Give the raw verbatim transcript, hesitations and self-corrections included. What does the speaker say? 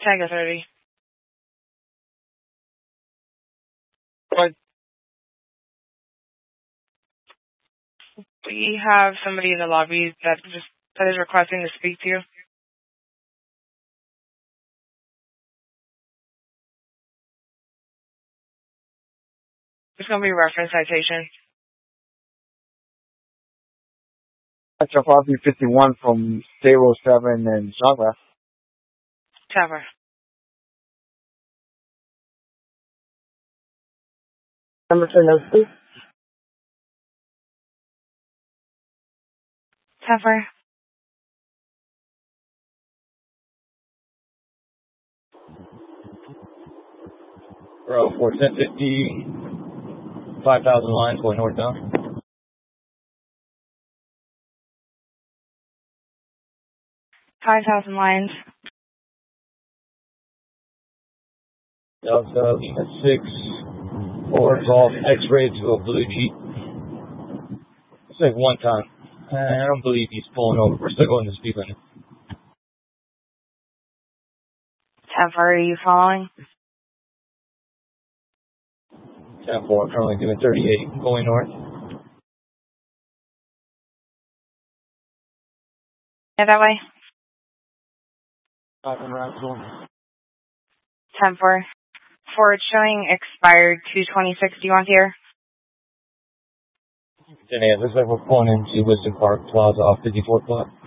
Tango thirty. Right. We have somebody in the lobby that just that is requesting to speak to you. It's going to be a reference citation. That's a five fifty-one from zero seven and Shawgrass. Tower. Number for notes, please. Tower. Bro, four ten fifty, five thousand lines going northbound. five thousand lines. Delta six, four Golf, X-ray to a blue Jeep. It's like one time. I don't believe he's pulling over. We're still going to speed limit. Tower, are you following? ten four, currently doing thirty-eight, going north. Yeah, that way. Five and route going. ten four. Ford showing expired two twenty-six. Do you want here? ten eight, looks like we're pulling into Wisdom Park Plaza off fifty-fourth block.